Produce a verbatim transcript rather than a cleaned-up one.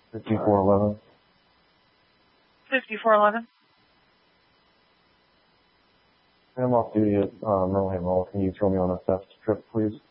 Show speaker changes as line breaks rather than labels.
fifty-four eleven.
fifty-four eleven.
I'm off duty at uh, Merlehaven Mall. Can you throw me on a theft trip, please?